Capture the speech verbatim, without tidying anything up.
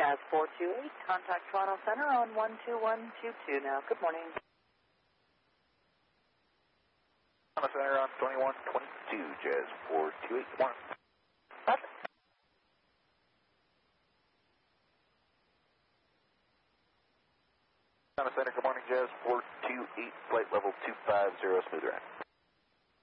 Jazz four two eight, contact Toronto Center on one two one two two now. Good morning. Toronto Center on twenty-one twenty-two, Jazz four two eight, one. Perfect. Toronto Center, good morning, Jazz four two eight, flight level two five zero, smooth ride.